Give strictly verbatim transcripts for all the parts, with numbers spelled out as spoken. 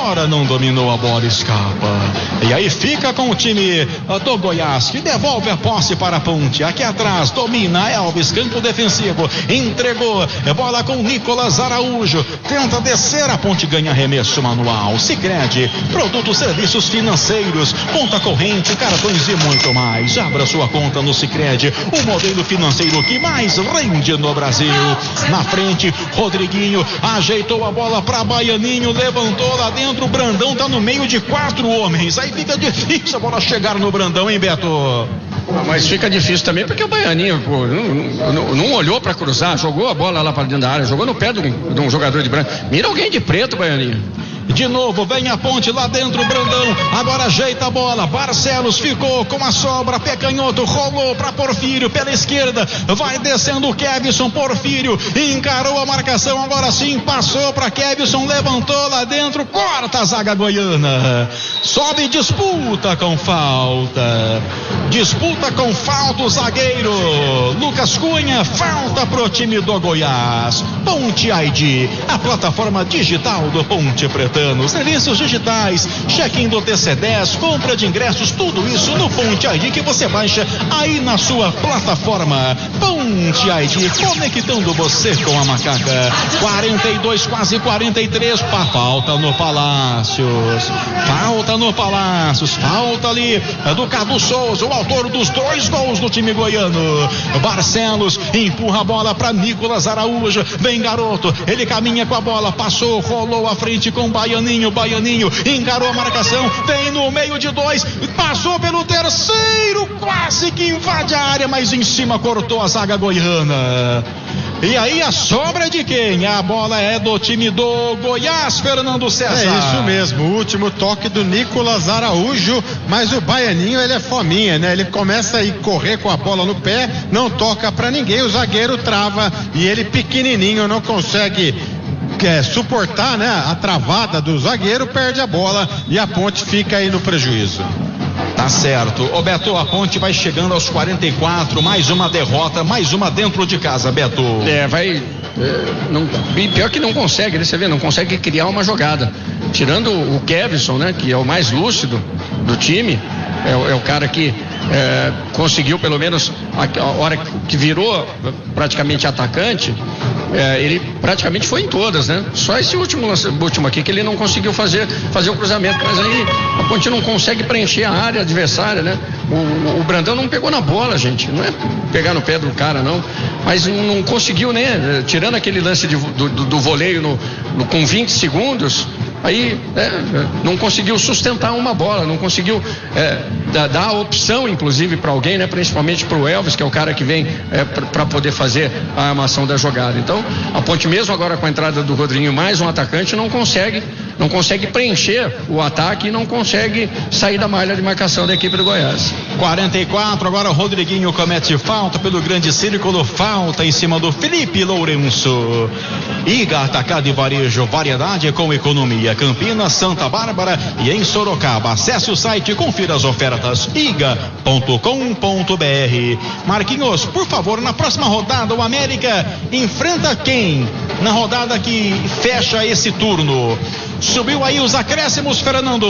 ora não dominou a bola, escapa. E aí fica com o time do Goiás, que devolve a posse para a Ponte. Aqui atrás, domina Elvis, campo defensivo, entregou, bola com Nicolas Araújo, tenta descer, a Ponte ganha arremesso manual. Sicredi, produtos, serviços financeiros, conta corrente, cartões e muito mais. Abra sua conta no Sicredi, o modelo financeiro que mais rende no Brasil. Na frente, Rodriguinho ajeitou a bola para Baianinho, levantou lá dentro, o Brandão tá no meio de quatro homens, aí fica difícil a bola chegar no Brandão, hein, Beto? Mas fica difícil também porque o Baianinho pô, não, não, não olhou para cruzar, jogou a bola lá para dentro da área, jogou no pé de um, de um jogador de branco. Mira alguém de preto, Baianinho. De novo, vem a Ponte lá dentro, Brandão, agora ajeita a bola, Barcelos ficou com a sobra, pé canhoto, rolou para Porfírio, pela esquerda, vai descendo o Kevson, Porfírio, encarou a marcação, agora sim, passou para Kevson, levantou lá dentro, corta a zaga goiana, sobe e disputa com falta, disputa com falta o zagueiro, Lucas Cunha, falta pro time do Goiás. Ponte I D, a plataforma digital do Ponte Pretano. Serviços digitais, check-in do T C dez, compra de ingressos, tudo isso no Ponte I D que você baixa aí na sua plataforma. Ponte I D, conectando você com a macaca. quarenta e dois, quase quarenta e três, pá, falta no Palácios, falta no Palácios, falta ali do Cadu Souza, o autor dos dois gols do time goiano. Barcelos empurra a bola para Nicolas Araújo, vem garoto, ele caminha com a bola, passou, rolou à frente com Baianinho, Baianinho encarou a marcação, vem no meio de dois, passou pelo terceiro, quase que invade a área, mas em cima cortou a zaga goiana. E aí a sobra de quem? A bola é do time do Goiás, Fernando César. É isso mesmo, o último toque do Nicolas Araújo, mas o Baianinho, ele é fominha, né? Ele começa a ir correr com a bola no pé, não toca pra ninguém, o zagueiro trava e ele pequenininho não consegue é, suportar, né, a travada do zagueiro, perde a bola e a Ponte fica aí no prejuízo. Tá certo. Ô Beto, a Ponte vai chegando aos quarenta e quatro, mais uma derrota, mais uma dentro de casa, Beto. É, vai. É, não, pior que não consegue, né? Você vê, não consegue criar uma jogada. Tirando o Kevson, né, que é o mais lúcido do time, é, é o cara que é, conseguiu pelo menos a, a hora que virou praticamente atacante, é, ele praticamente foi em todas, né? Só esse último, último aqui que ele não conseguiu fazer, fazer o cruzamento, mas aí a Ponte não consegue preencher a área adversária, né? O, o Brandão não pegou na bola, gente, não é pegar no pé do cara, não, mas não conseguiu, né? Tirando aquele lance de, do, do, do voleio no, no, com vinte segundos, aí é, não conseguiu sustentar uma bola, não conseguiu é, dar, dar a opção, inclusive, para alguém, né? Principalmente para o Elvis, que é o cara que vem é, para poder fazer a armação da jogada. Então, a Ponte, mesmo agora com a entrada do Rodriguinho, mais um atacante, não consegue, não consegue preencher o ataque e não consegue sair da malha de marcação da equipe do Goiás. quarenta e quatro, agora o Rodriguinho comete falta pelo grande círculo, falta em cima do Felipe Lourenço. Iga Atacado e Varejo, variedade com economia. Campinas, Santa Bárbara e em Sorocaba. Acesse o site e confira as ofertas iga ponto com ponto br. Marquinhos, por favor, na próxima rodada o América enfrenta quem? Na rodada que fecha esse turno. Subiu aí os acréscimos, Fernando.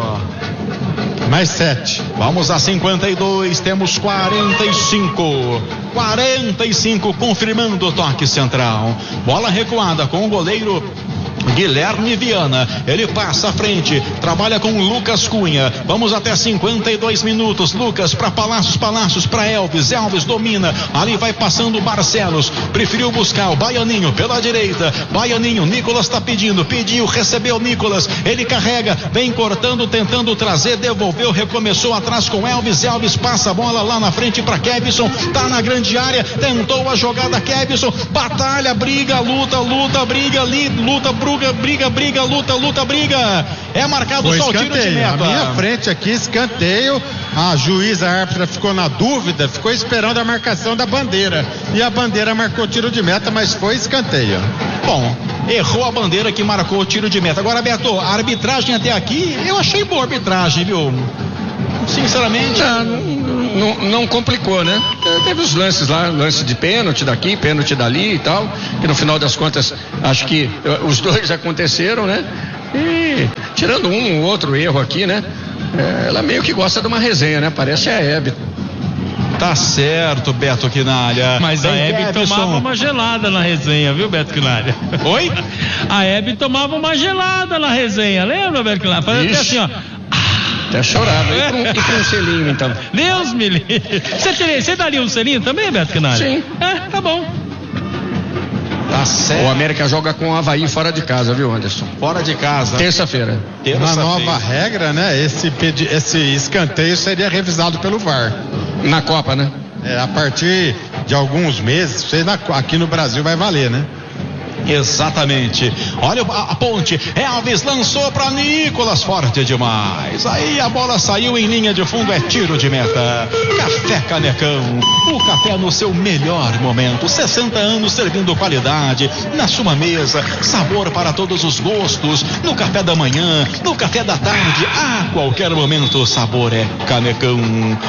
Mais sete. Vamos a cinquenta e dois, temos quarenta e cinco. quarenta e cinco, confirmando o toque central. Bola recuada com o goleiro Guilherme Viana, ele passa à frente, trabalha com Lucas Cunha, vamos até cinquenta e dois minutos, Lucas para Palácios, Palácios para Elvis, Elvis domina, ali vai passando o Barcelos, preferiu buscar o Baianinho pela direita, Baianinho, Nicolas está pedindo, pediu, recebeu Nicolas, ele carrega, vem cortando, tentando trazer, devolveu, recomeçou atrás com Elvis, Elvis passa a bola lá na frente para Kevson, tá na grande área, tentou a jogada Kevson, batalha, briga, luta, luta, briga, li, luta, bruga, briga, briga, luta, luta, briga. É marcado Foi só o tiro de meta. À minha frente aqui, escanteio. A juíza, a árbitra ficou na dúvida, ficou esperando a marcação da bandeira. E a bandeira marcou tiro de meta, mas foi escanteio. Bom, errou a bandeira que marcou o tiro de meta. Agora, Beto, a arbitragem até aqui, eu achei boa a arbitragem, viu? Sinceramente. Não, não, não complicou, né? Teve os lances lá, lance de pênalti daqui, pênalti dali e tal, que no final das contas, acho que os dois aconteceram, né? E tirando um ou outro erro aqui, né? É, ela meio que gosta de uma resenha, né? Parece a Hebe. Tá certo, Beto Quinalha. Mas a Hebe tomava uma gelada na resenha, viu, Beto Quinalha? Oi? A Hebe tomava uma gelada na resenha, lembra, Beto Quinalha? Fazia até assim, ó. Até chorava. E com, e com um selinho, então. Deus me livre. Você, teria, você daria um selinho também, Beto Quinalha? Sim. É, tá bom. Tá certo. O América joga com o Avaí fora de casa, viu, Anderson? Fora de casa. Terça-feira. Uma nova regra, né? Esse, pedi, esse escanteio seria revisado pelo V A R. Na Copa, né? É, a partir de alguns meses, sei na, aqui no Brasil vai valer, né? Exatamente. Olha a, a ponte. Elvis lançou para Nicolas, forte demais. Aí a bola saiu em linha de fundo, é tiro de meta. Café Canecão, o café no seu melhor momento. sessenta anos servindo qualidade na sua mesa, sabor para todos os gostos. No café da manhã, no café da tarde, a qualquer momento o sabor é Canecão.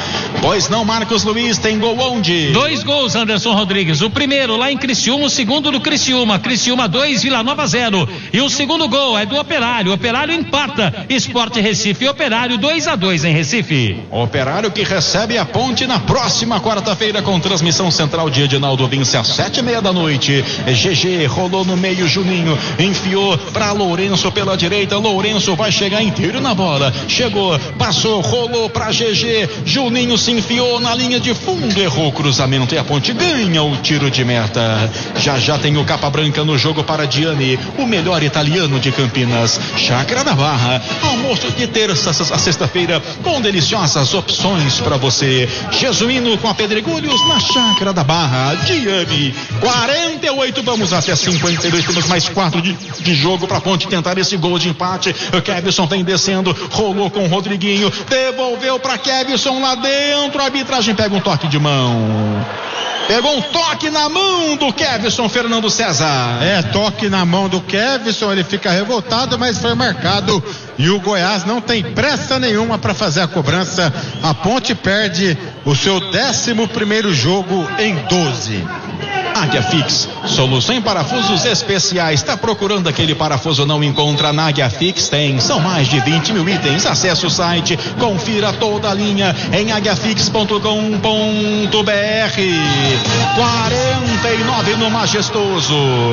Pois não, Marcos Luiz, tem gol onde? Dois gols, Anderson Rodrigues. O primeiro lá em Criciúma, o segundo do Criciúma. Criciúma dois, Vila Nova zero. E o segundo gol é do Operário. Operário empata. Sport Recife e Operário dois a dois em Recife. Operário que recebe a ponte na próxima quarta-feira com transmissão central de Edinaldo Vince às sete e meia da noite. G G rolou no meio, Juninho enfiou para Lourenço pela direita. Lourenço vai chegar inteiro na bola. Chegou, passou, rolou para G G. Juninho se enfiou na linha de fundo, errou o cruzamento e a ponte ganha o tiro de meta. Já já tem o capa branca no jogo para Gianni, o melhor italiano de Campinas. Chácara da Barra, almoço de terça a sexta-feira com deliciosas opções para você. Jesuíno com a Pedregulhos na Chácara da Barra. Gianni, quarenta e oito, vamos até cinquenta e dois, temos mais quatro de, de jogo para a ponte tentar esse gol de empate. O Kevson vem descendo, rolou com o Rodriguinho, devolveu para Kevson lá dentro, a arbitragem pega um toque de mão. Pegou um toque na mão do Kevson, Fernando César. É, toque na mão do Kevson, ele fica revoltado, mas foi marcado. E o Goiás não tem pressa nenhuma para fazer a cobrança. A ponte perde o seu décimo primeiro jogo em doze. Águia Fix, solução em parafusos especiais. Está procurando aquele parafuso, não encontra? Na Águia Fix tem, são mais de vinte mil itens. Acesse o site, confira toda a linha em águia fix ponto com ponto b r. quarenta e nove no Majestoso,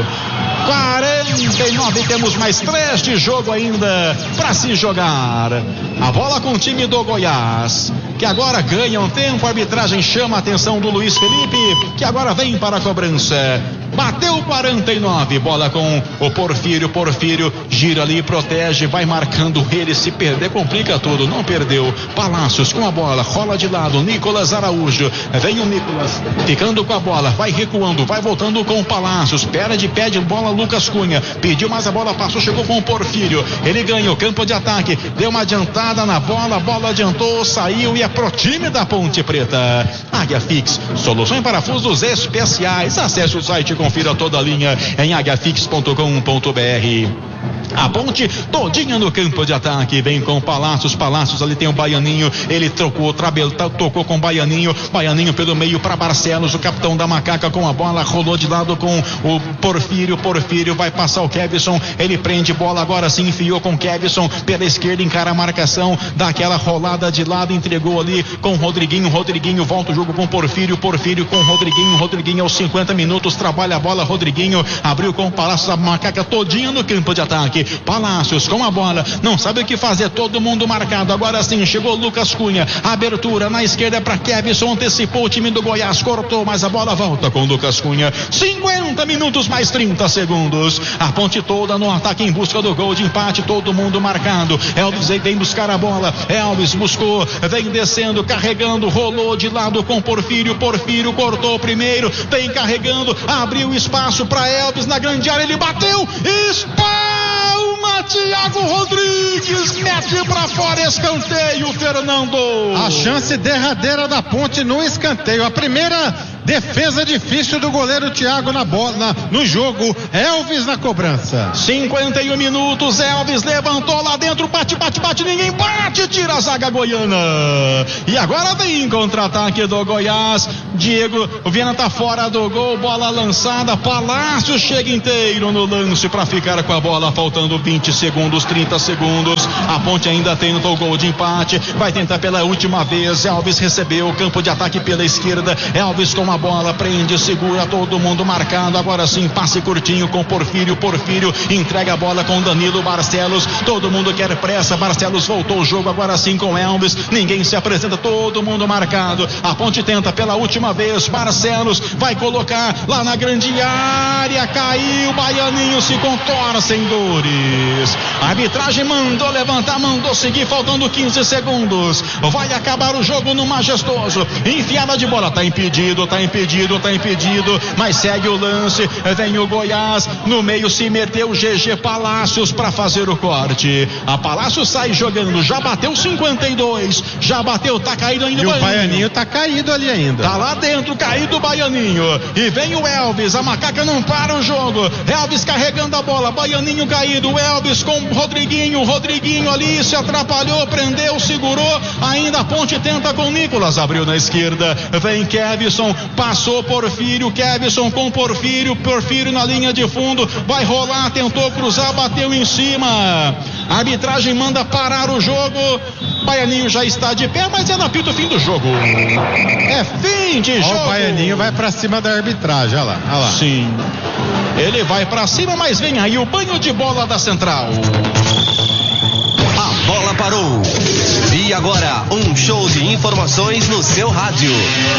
quarenta e nove, temos mais três de jogo ainda para se jogar. A bola com o time do Goiás, que agora ganha um tempo. A arbitragem chama a atenção do Luiz Felipe, que agora vem para a cobrança. Bateu quarenta e nove, bola com o Porfírio. Porfírio gira ali, protege, vai marcando ele. Se perder complica tudo, não perdeu. Palácios com a bola, rola de lado, Nicolas Araújo, vem o Nicolas ficando com a bola, vai recuando, vai voltando com o Palácios, perde, pede bola Lucas Cunha, pediu mais a bola, passou, chegou com o Porfírio, ele ganha o campo de ataque, deu uma adiantada na bola, a bola adiantou, saiu e é pro time da Ponte Preta. Águia Fix, solução em parafusos especiais. Acesse o site e confira toda a linha em águia fix ponto com ponto b r. A ponte todinha no campo de ataque, vem com Palácios, Palácios ali tem o Baianinho, ele trocou, trabel, tocou com o Baianinho, Baianinho pelo meio para Barcelos, o capitão da Macaca com a bola, rolou de lado com o Porfírio, Porfírio vai passar o Kevson, ele prende bola, agora sim enfiou com o Kevson, pela esquerda encara a marcação, dá aquela rolada de lado, entregou ali com o Rodriguinho, Rodriguinho volta o jogo com o Porfírio, Porfírio com o Rodriguinho, Rodriguinho aos cinquenta minutos, trabalha a bola, Rodriguinho abriu com o Palácios, a Macaca todinha no campo de ataque. Palácios com a bola, não sabe o que fazer, todo mundo marcado, agora sim, chegou Lucas Cunha, abertura na esquerda para Kevson, antecipou o time do Goiás, cortou, mas a bola volta com Lucas Cunha, cinquenta minutos mais trinta segundos, a ponte toda no ataque em busca do gol de empate, todo mundo marcado, Elvis vem buscar a bola, Elvis buscou, vem descendo, carregando, rolou de lado com Porfírio, Porfírio cortou primeiro, vem carregando, abriu espaço para Elvis na grande área, ele bateu, espalma, Thiago Rodrigues mete pra fora, escanteio, Fernando. A chance derradeira da ponte no escanteio, a primeira Defesa difícil do goleiro Thiago na bola, na, no jogo. Elvis na cobrança. cinquenta e um minutos, Elvis levantou lá dentro, bate, bate, bate, ninguém bate, tira a zaga goiana. E agora vem contra-ataque do Goiás. Diego Viana tá fora do gol, bola lançada, Palácio chega inteiro no lance para ficar com a bola, faltando vinte segundos, trinta segundos. A Ponte ainda tenta o gol de empate, vai tentar pela última vez. Elvis recebeu o campo de ataque pela esquerda, Elvis com a bola, prende, segura, todo mundo marcado. Agora sim, passe curtinho com Porfírio, Porfírio entrega a bola com Danilo Barcelos, todo mundo quer pressa, Barcelos voltou o jogo agora sim com Elvis, ninguém se apresenta, todo mundo marcado. A Ponte tenta pela última vez, Barcelos vai colocar lá na grande área, caiu, Baianinho se contorce em dores. A arbitragem mandou levantar, mandou seguir, faltando quinze segundos. Vai acabar o jogo no Majestoso. Enfiada de bola, tá impedido, tá impedido, tá impedido, mas segue o lance. Vem o Goiás, no meio se meteu o G G Palácios para fazer o corte. A Palácios sai jogando, já bateu cinquenta e dois, já bateu, tá caído ainda e o Baianinho. O Baianinho tá caído ali ainda. Tá lá dentro, caído o Baianinho. E vem o Elvis, a macaca não para o jogo. Elvis carregando a bola, Baianinho caído, Elvis com o Rodriguinho, Rodriguinho ali se atrapalhou, prendeu, segurou, ainda a Ponte tenta com Nicolas, abriu na esquerda, vem Kevson, passou Porfírio, Kevson com Porfírio, Porfírio na linha de fundo, vai rolar, tentou cruzar, bateu em cima. A arbitragem manda parar o jogo. Baianinho já está de pé, mas é no apito fim do jogo. É fim de jogo. O Baianinho vai pra cima da arbitragem, olha lá, olha lá. Sim, ele vai pra cima, mas vem aí o banho de bola da Central. A bola parou. E agora, um show de informações no seu rádio.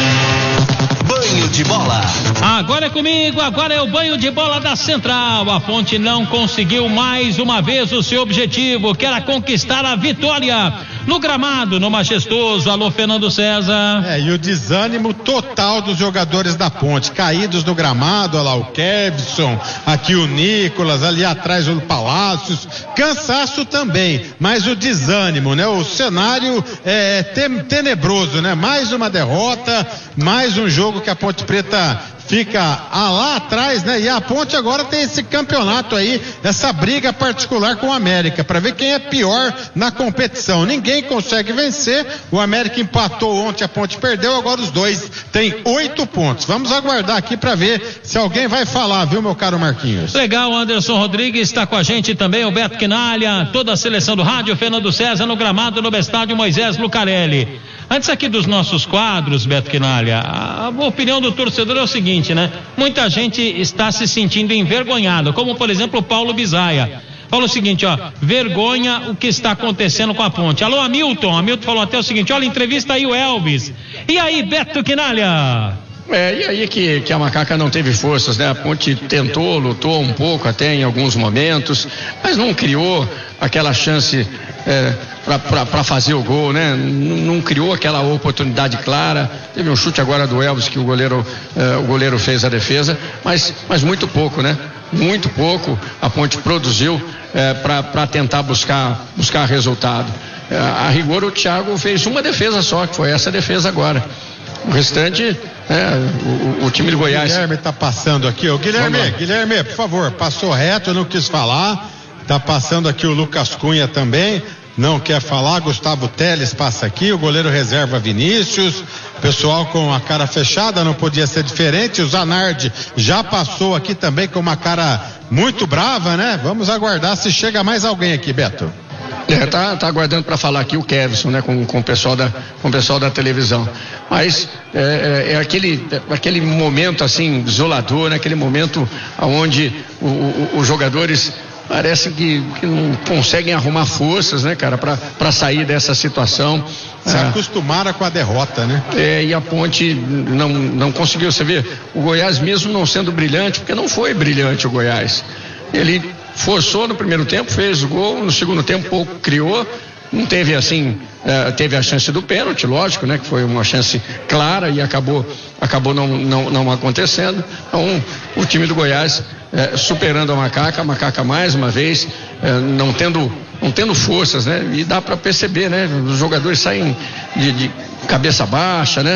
Banho de bola. Agora é comigo, agora é o banho de bola da Central. A Ponte não conseguiu mais uma vez o seu objetivo, que era conquistar a vitória no gramado, no Majestoso. Alô, Fernando César. É, e o desânimo total dos jogadores da Ponte, caídos no gramado, olha lá o Kevson, aqui o Nicolas, ali atrás o Palácios, cansaço também, mas o desânimo, né? O cenário é tenebroso, né? Mais uma derrota, mais um jogo que a Ponte Preta fica ah, lá atrás, né? E a Ponte agora tem esse campeonato aí, essa briga particular com o América, para ver quem é pior na competição. Ninguém consegue vencer, o América empatou ontem, a Ponte perdeu, agora os dois têm oito pontos. Vamos aguardar aqui para ver se alguém vai falar, viu, meu caro Marquinhos? Legal, Anderson Rodrigues está com a gente também, o Beto Quinalha, toda a seleção do rádio, Fernando César no gramado, no estádio Moisés Lucarelli. Antes aqui dos nossos quadros, Beto Quinalha, a opinião do torcedor é o seguinte, né? Muita gente está se sentindo envergonhada, como por exemplo o Paulo Bisaia. Fala o seguinte, ó, vergonha o que está acontecendo com a Ponte. Alô, Hamilton, Hamilton falou até o seguinte, olha, entrevista aí o Elvis. E aí, Beto Quinalha? É, e aí que, que a macaca não teve forças, né? A Ponte tentou, lutou um pouco até em alguns momentos, mas não criou aquela chance é, para fazer o gol, né? Não, não criou aquela oportunidade clara. Teve um chute agora do Elvis que o goleiro, é, o goleiro fez a defesa, mas, mas muito pouco, né? Muito pouco a Ponte produziu é, para tentar buscar, buscar resultado. É, a rigor o Thiago fez uma defesa só, que foi essa defesa agora. O restante, é, o, o time do Goiás. Guilherme está passando aqui, o Guilherme, Guilherme, por favor, passou reto, eu não quis falar. Está passando aqui o Lucas Cunha também, não quer falar. Gustavo Teles passa aqui, o goleiro reserva Vinícius, pessoal com a cara fechada, não podia ser diferente. O Zanardi já passou aqui também com uma cara muito brava, né? Vamos aguardar se chega mais alguém aqui, Beto. É, tá, tá aguardando para falar aqui o Kevson, né, com, com o pessoal da, com o pessoal da televisão. Mas é, é, é aquele, é aquele momento assim desolador, né, aquele momento onde o, o, os jogadores parece que, que não conseguem arrumar forças, né, cara, para sair dessa situação. Se é, acostumaram com a derrota, né? É, e a Ponte não, não conseguiu. Você vê, o Goiás mesmo não sendo brilhante, porque não foi brilhante o Goiás. Ele forçou no primeiro tempo, fez o gol, no segundo tempo pouco criou, não teve assim, eh, teve a chance do pênalti, lógico, né, que foi uma chance clara e acabou, acabou não, não, não acontecendo. Então, o time do Goiás eh, superando a macaca, a macaca mais uma vez, eh, não tendo, não tendo forças, né, e dá para perceber, né, os jogadores saem de, de cabeça baixa, né,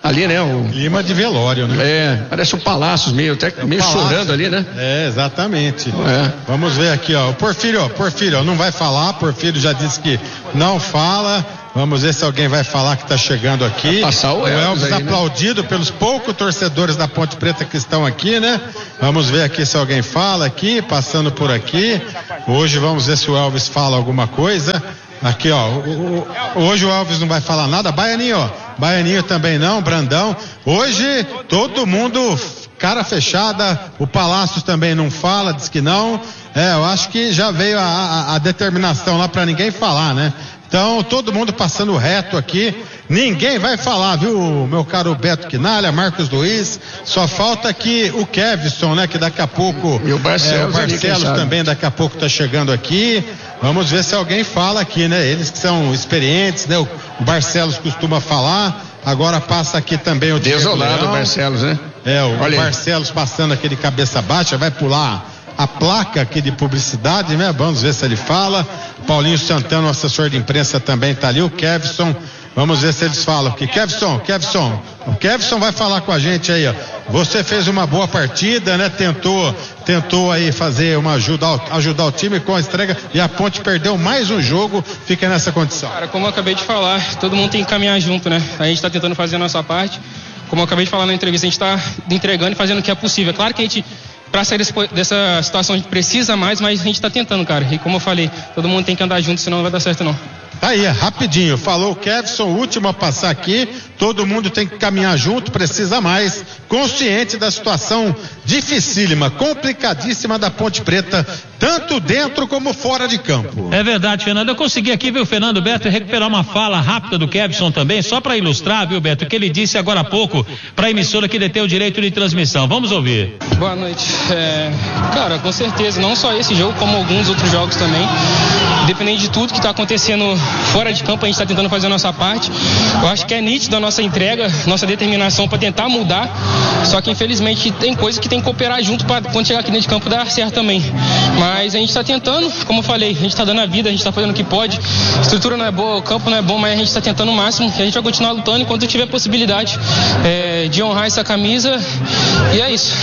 ali, né? O clima de velório, né? É, parece o Palácios meio, até é meio Palácio, chorando ali, né? É, exatamente. É. Vamos ver aqui, ó. O Porfírio, Porfírio, ó, não vai falar. Porfírio já disse que não fala. Vamos ver se alguém vai falar que está chegando aqui. Vai passar o o Elvis, Elvis aí, aplaudido, né, pelos poucos torcedores da Ponte Preta que estão aqui, né? Vamos ver aqui se alguém fala aqui, passando por aqui. Hoje vamos ver se o Elvis fala alguma coisa. Aqui, ó, o, o, hoje o Elvis não vai falar nada. Baianinho, ó, Baianinho também não, Brandão. Hoje todo mundo cara fechada, o Palácios também não fala, diz que não. É, eu acho que já veio a, a, a determinação lá para ninguém falar, né? Então, todo mundo passando reto aqui. Ninguém vai falar, viu, meu caro Beto Quinalha, Marcos Luiz. Só falta aqui o Kevson, né? Que daqui a pouco. E o Barcelos, é, o Barcelos ali, também daqui a pouco tá chegando aqui. Vamos ver se alguém fala aqui, né? Eles que são experientes, né? O Barcelos costuma falar. Agora passa aqui também o Desolado o Barcelos, né? É, o Olha Barcelos aí, passando aquele cabeça baixa, vai pular a placa aqui de publicidade, né? Vamos ver se ele fala. Paulinho Santana, o assessor de imprensa, também tá ali. O Kevson, vamos ver se eles falam aqui. Kevson, Kevson, o Kevson vai falar com a gente aí, ó. Você fez uma boa partida, né? Tentou, tentou aí fazer uma ajuda, ajudar o time com a estreia e a Ponte perdeu mais um jogo, fica nessa condição. Cara, como eu acabei de falar, todo mundo tem que caminhar junto, né? A gente tá tentando fazer a nossa parte. Como eu acabei de falar na entrevista, a gente tá entregando e fazendo o que é possível. É claro que a gente, para sair desse, dessa situação, a gente precisa mais, mas a gente tá tentando, cara. E como eu falei, todo mundo tem que andar junto, senão não vai dar certo, não. Tá aí, rapidinho, falou o Kevson, último a passar aqui, todo mundo tem que caminhar junto, precisa mais, consciente da situação dificílima, complicadíssima da Ponte Preta, tanto dentro como fora de campo. É verdade, Fernando, eu consegui aqui, viu, Fernando, Beto, recuperar uma fala rápida do Kevson também, só para ilustrar, viu, Beto, o que ele disse agora há pouco para a emissora que detém o direito de transmissão. Vamos ouvir. Boa noite. É, cara, com certeza, não só esse jogo, como alguns outros jogos também, dependendo de tudo que está acontecendo fora de campo, a gente está tentando fazer a nossa parte. Eu acho que é nítido a nossa entrega, nossa determinação para tentar mudar, só que infelizmente tem coisa que tem que cooperar junto para quando chegar aqui dentro de campo dar certo também. Mas a gente está tentando, como eu falei, a gente está dando a vida, a gente está fazendo o que pode. A estrutura não é boa, o campo não é bom, mas a gente está tentando o máximo e a gente vai continuar lutando enquanto tiver possibilidade é, de honrar essa camisa, e é isso.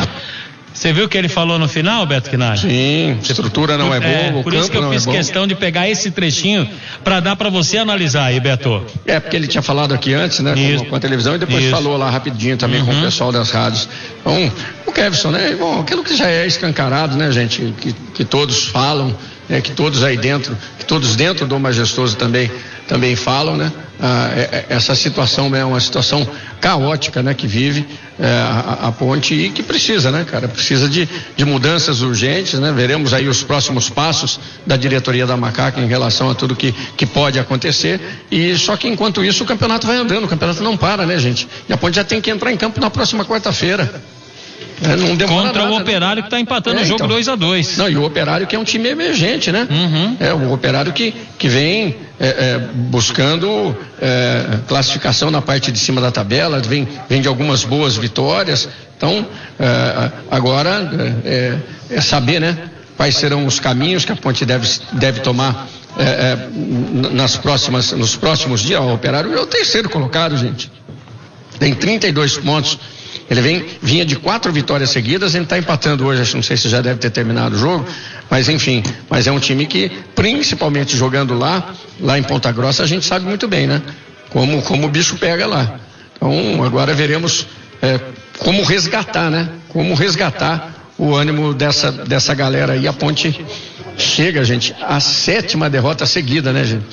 Você viu o que ele falou no final, Beto Quinalha? Sim, a estrutura não é boa, é, o por isso que eu fiz é questão de pegar esse trechinho para dar para você analisar aí, Beto. É, porque ele tinha falado aqui antes, né, com, com a televisão, e depois isso. falou lá rapidinho também uhum. com o pessoal das rádios. Então, o Kevson, né, bom, aquilo que já é escancarado, né, gente, que, que todos falam, né, que todos aí dentro, que todos dentro do Majestoso também, também falam, né, ah, é, essa situação é uma situação caótica, né, que vive é, a, a Ponte e que precisa, né, cara, precisa de, de mudanças urgentes, né, veremos aí os próximos passos da diretoria da Macaca em relação a tudo que, que pode acontecer, e só que enquanto isso o campeonato vai andando, o campeonato não para, né, gente, e a Ponte já tem que entrar em campo na próxima quarta-feira. É, não demora Contra nada, o Operário, né? Que está empatando é, o jogo dois a dois. Não, e o Operário que é um time emergente, né? Uhum. É o Operário que, que vem é, é, buscando é, classificação na parte de cima da tabela, vem, vem de algumas boas vitórias. Então, é, agora é, é saber, né? Quais serão os caminhos que a Ponte deve, deve tomar é, é, nas próximas, nos próximos dias. O Operário é o terceiro colocado, gente. Tem trinta e dois pontos. Ele vem, vinha de quatro vitórias seguidas, ele está empatando hoje, acho, não sei se já deve ter terminado o jogo, mas enfim, mas é um time que, principalmente jogando lá, lá em Ponta Grossa, a gente sabe muito bem, né? Como, como o bicho pega lá. Então, agora veremos é, como resgatar, né? Como resgatar o ânimo dessa, dessa galera aí. A Ponte chega, gente, a sétima derrota seguida, né, gente?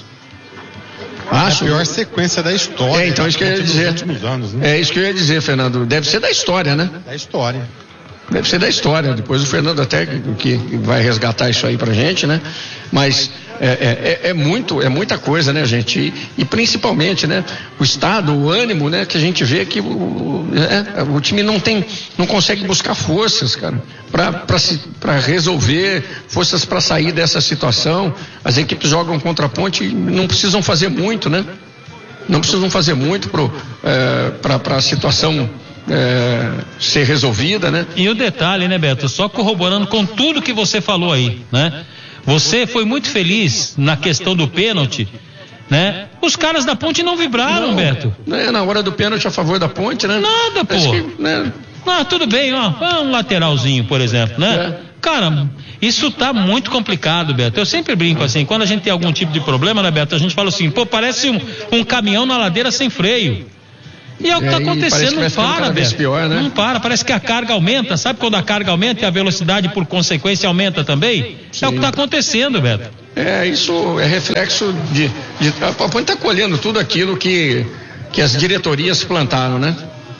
Acho. É a pior sequência da história. É, então isso que eu ia dizer. Anos, né? É isso que eu ia dizer, Fernando. Deve ser da história, né? Da história. Deve ser da história. Depois o Fernando até que vai resgatar isso aí pra gente, né? Mas é, é, é muito, é muita coisa, né, gente? E, e principalmente, né? O estado, o ânimo, né? Que a gente vê que o, é, o time não tem, não consegue buscar forças, cara, para para resolver, forças para sair dessa situação. As equipes jogam contra a Ponte e não precisam fazer muito, né? Não precisam fazer muito para é, para a situação é, ser resolvida, né? E o detalhe, né, Beto? Só corroborando com tudo que você falou aí, né? Você foi muito feliz na questão do pênalti, né? Os caras da Ponte não vibraram, não, Beto. É, na hora do pênalti a favor da Ponte, né? Nada, pô. Que, né? Ah, tudo bem, ó, um lateralzinho, por exemplo, né? É. Cara, isso tá muito complicado, Beto. Eu sempre brinco assim, quando a gente tem algum tipo de problema, né, Beto? A gente fala assim, pô, parece um, um caminhão na ladeira sem freio. E é o que está é, acontecendo, não para, Beto. Pior, né? Não para, parece que a carga aumenta. Sabe quando a carga aumenta e a velocidade, por consequência, aumenta também? Sim. É o que está acontecendo, Beto. É, isso é reflexo de... de a Ponte está colhendo tudo aquilo que, que as diretorias plantaram, né?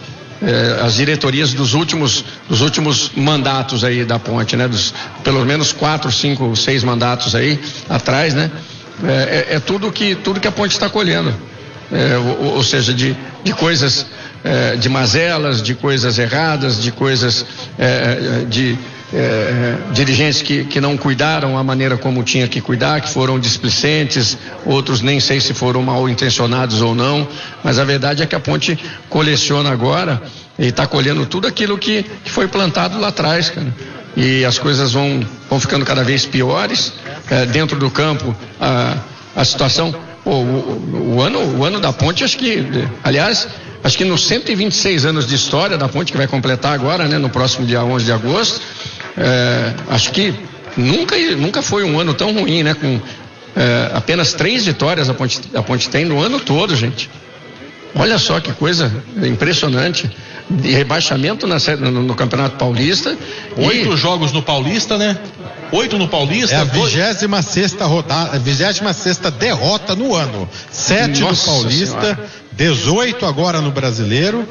É, as diretorias dos últimos, dos últimos mandatos aí da Ponte, né? Dos, pelo menos quatro, cinco, seis mandatos aí atrás, né? É, é, é tudo que, tudo que a Ponte está colhendo. É, ou, ou seja, de, de coisas, é, de mazelas, de coisas erradas, de coisas, é, de é, dirigentes que, que não cuidaram a maneira como tinha que cuidar, que foram displicentes, outros nem sei se foram mal intencionados ou não, mas a verdade é que a Ponte coleciona agora e está colhendo tudo aquilo que, que foi plantado lá atrás, cara. E as coisas vão, vão ficando cada vez piores, é, dentro do campo, a, a situação... O, o, o, ano, o ano da Ponte, acho que, aliás, acho que nos cento e vinte e seis anos de história da Ponte, que vai completar agora, né, no próximo dia onze de agosto, é, acho que nunca, nunca foi um ano tão ruim, né, com é, apenas três vitórias a Ponte, a Ponte tem no ano todo, gente. Olha só que coisa impressionante. De rebaixamento na, no, no Campeonato Paulista. Oito e... jogos no Paulista, né? Oito no Paulista. É a vigésima sexta rodada, a vigésima sexta derrota no ano. Sete no Paulista, senhora. dezoito agora no Brasileiro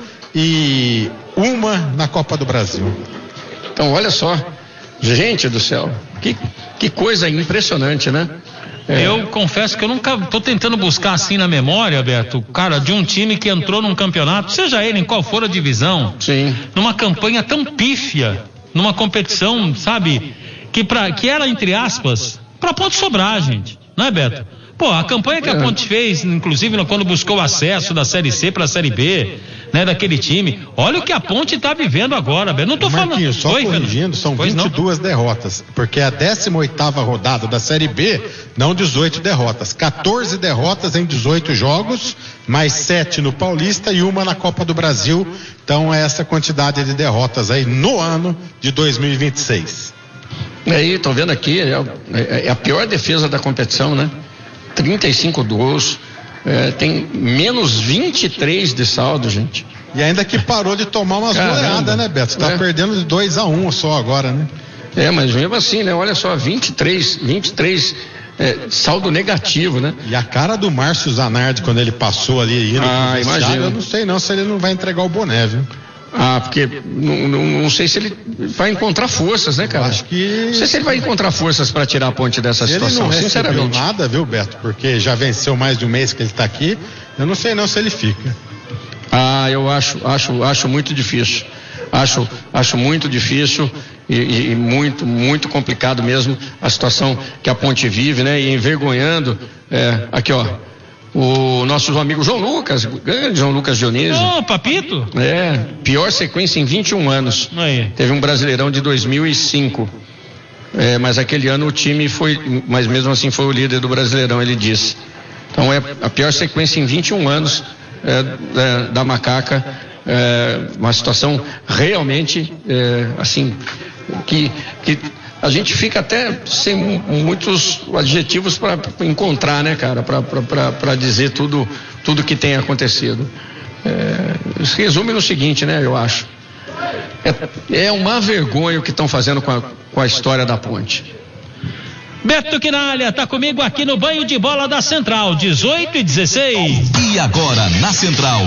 e uma na Copa do Brasil. Então, olha só, gente do céu, que, que coisa impressionante, né? É. Eu confesso que eu nunca tô tentando buscar assim na memória, Beto, cara, de um time que entrou num campeonato, seja ele em qual for a divisão, sim, numa campanha tão pífia, numa competição, sabe, que, pra, que era, entre aspas, pra Ponte sobrar, gente, não é, Beto? Pô, a campanha que a Ponte fez, inclusive quando buscou o acesso da Série C para a Série B, né, daquele time, olha o que a Ponte está vivendo agora, Beto. Não tô falando. Só Oi, corrigindo, são vinte e duas derrotas, porque é a décima oitava rodada da Série B, não dezoito derrotas, quatorze derrotas em dezoito jogos, mais sete no Paulista e uma na Copa do Brasil. Então é essa quantidade de derrotas aí no ano de dois mil e vinte e seis. Aí, tô vendo aqui, é, é a pior defesa da competição, né? trinta e cinco gols, é, tem menos vinte e três de saldo, gente. E ainda que parou de tomar umas goleadas, né, Beto? Tá é. perdendo de dois a um só agora, né? É, mas mesmo assim, né? Olha só, vinte e três, vinte e três é, saldo negativo, né? E a cara do Márcio Zanardi quando ele passou ali, indo ah, imagina. Eu não sei não se ele não vai entregar o boné, viu? Ah, porque não, não, não sei se ele vai encontrar forças, né, cara? Acho que... Não sei se ele vai encontrar forças para tirar a Ponte dessa situação, ele não sinceramente. Não nada, viu, Beto? Porque já venceu mais de um mês que ele está aqui. Eu não sei não se ele fica. Ah, eu acho, acho, acho muito difícil. Acho, acho muito difícil e, e muito, muito complicado mesmo a situação que a Ponte vive, né? E envergonhando, é, aqui, ó. O nosso amigo João Lucas, grande João Lucas Dionísio. Ô, oh, Papito? É, pior sequência em vinte e um anos. Aí. Teve um Brasileirão de dois mil e cinco. É, mas aquele ano o time foi, mas mesmo assim foi o líder do Brasileirão, ele disse. Então é a pior sequência em vinte e um anos é, é, da Macaca. É, uma situação realmente, é, assim, que, que a gente fica até sem muitos adjetivos para encontrar, né, cara, para dizer tudo, tudo que tem acontecido. É, isso resume no seguinte, né, eu acho. É, é uma vergonha o que estão fazendo com a, com a história da Ponte. Beto Quinalha tá comigo aqui no Banho de Bola da Central, dezoito e dezesseis. E agora na Central,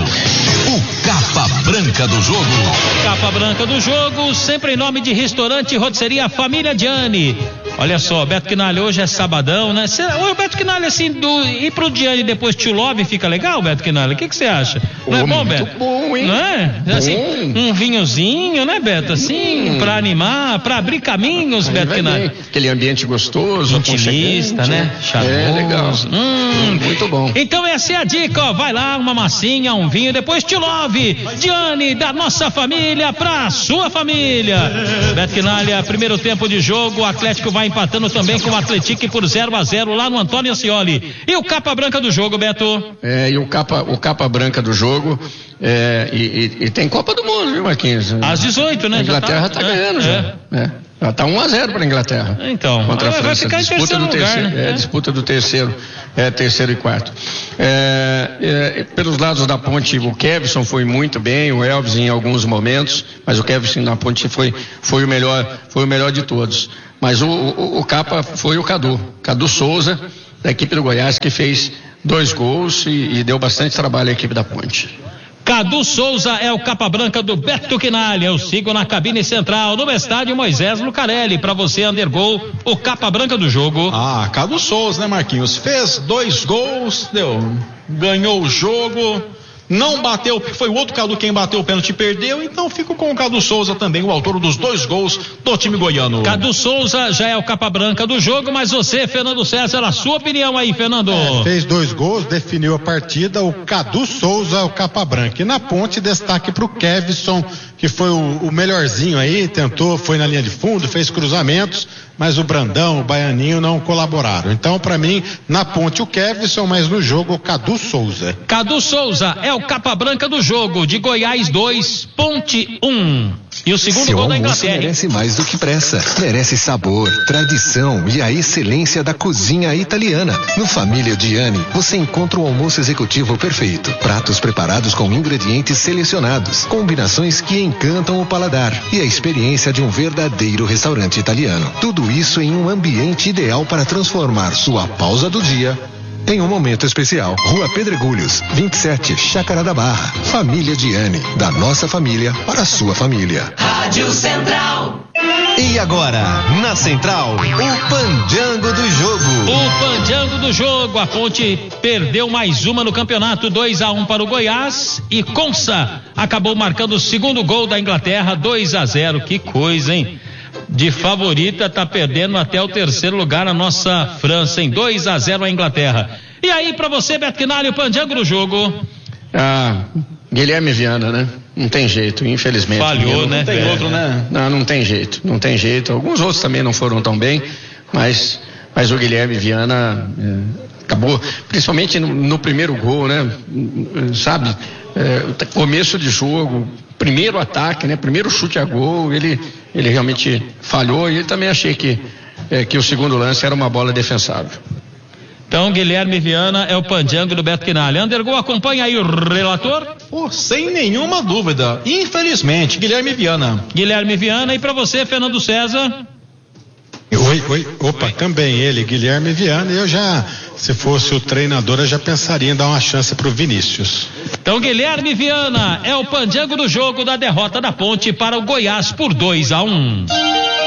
o Capa Branca do Jogo. Capa Branca do Jogo, sempre em nome de Restaurante e Rotisseria Família Gianni. Olha só, Beto Quinalha, hoje é sabadão, né? Cê, o Beto Quinalha, assim, do, ir pro Gianni depois Tio Love fica legal, Beto Quinalha? O que que você acha? Não oh, é bom, Beto? Muito bom, hein? Não é? Assim, um vinhozinho, né, Beto? Assim, hum. pra animar, pra abrir caminhos, aí, Beto Quinalha. Aquele ambiente gostoso, intimista, né? Charmoso. É, legal. Hum. Muito bom. Então essa é a dica, ó. Vai lá, uma massinha, um vinho, depois Tio Love, Gianni, da nossa família pra sua família. Beto Quinalha, primeiro tempo de jogo, o Atlético vai empatando também com o Atlético por zero a zero lá no Antônio Ascioli. E o capa branca do jogo, Beto? É, e o capa, o capa branca do jogo, é, e, e, e tem Copa do Mundo, viu, Marquinhos? Às dezoito, né? A Inglaterra já tá, tá ganhando, é, já. É. Já tá um a zero para a Inglaterra. Então, contra a França. Vai ficar disputa em terceiro do lugar, terceiro, né? É, disputa do terceiro, é, terceiro e quarto. É, é, pelos lados da ponte, o Kevson foi muito bem, o Elvis em alguns momentos, mas o Kevson na ponte foi, foi o melhor, foi o melhor de todos. Mas o, o, o capa foi o Cadu, Cadu Souza, da equipe do Goiás, que fez dois gols e, e deu bastante trabalho à equipe da ponte. Cadu Souza é o capa branca do Beto Quinalha. Eu sigo na cabine central, no estádio Moisés Lucarelli. Para você, Undergol, o capa branca do jogo. Ah, Cadu Souza, né, Marquinhos? Fez dois gols, deu, ganhou o jogo. Não bateu, foi o outro Cadu quem bateu o pênalti e perdeu, então fico com o Cadu Souza também, o autor dos dois gols do time goiano. Cadu Souza já é o capa branca do jogo, mas você, Fernando César, a sua opinião aí, Fernando? É, fez dois gols, definiu a partida, o Cadu Souza, o capa branca. E na ponte, destaque pro Kevson, que foi o, o melhorzinho aí, tentou, foi na linha de fundo, fez cruzamentos, mas o Brandão, o Baianinho não colaboraram. Então, para mim, na ponte o Kevson, mas no jogo o Cadu Souza. Cadu Souza é o capa branca do jogo, de Goiás dois, Ponte um. E o segundo Seu gol da almoço Inglaterra. merece mais do que pressa. Merece sabor, tradição e a excelência da cozinha italiana. No Família Diani, você encontra o almoço executivo perfeito. Pratos preparados com ingredientes selecionados. Combinações que encantam o paladar. E a experiência de um verdadeiro restaurante italiano. Tudo isso em um ambiente ideal para transformar sua pausa do dia em um momento especial. Rua Pedregulhos, vinte e sete, Chácara da Barra. Família Diani, da nossa família para a sua família. Rádio Central. E agora, na Central, o Pandango do jogo. O Pandango do jogo, a Ponte perdeu mais uma no campeonato, dois a um para o Goiás, e Consa acabou marcando o segundo gol da Inglaterra, dois a zero. Que coisa, hein? De favorita, tá perdendo até o terceiro lugar a nossa França, em dois a zero a Inglaterra. E aí, pra você, Beto Quinalha, o Pandango do jogo? Ah, Guilherme Viana, né? Não tem jeito, infelizmente. Falhou, né? Não tem velho? outro, né? Não, não tem jeito, não tem jeito. Alguns outros também não foram tão bem, mas, mas o Guilherme Viana é, acabou, principalmente no, no primeiro gol, né? Sabe? É, começo de jogo, primeiro ataque, né? Primeiro chute a gol, ele, ele realmente falhou, e eu também achei que, é, que o segundo lance era uma bola defensável. Então, Guilherme Viana é o Pandango do Beto Quinalha. Undergol, acompanha aí o relator? Pô, sem nenhuma dúvida, infelizmente, Guilherme Viana. Guilherme Viana, e pra você, Fernando César? Oi, oi, opa, também ele, Guilherme Viana. Eu já, se fosse o treinador, eu já pensaria em dar uma chance pro Vinícius. Então, Guilherme Viana é o Pandango do jogo da derrota da Ponte para o Goiás por dois a um.